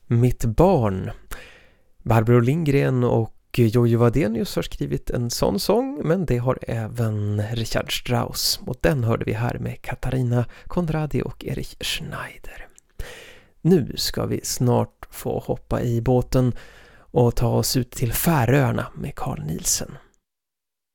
Mitt barn. Barbro Lindgren och Jojo Wadenius har skrivit en sån sång, men det har även Richard Strauss. Och den hörde vi här med Katarina Konradi och Erich Schneider. Nu ska vi snart få hoppa i båten och ta oss ut till Färöarna med Carl Nielsen.